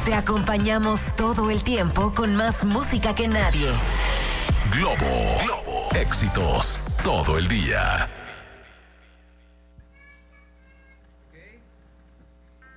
Te acompañamos todo el tiempo con más música que nadie. Globo. Éxitos todo el día.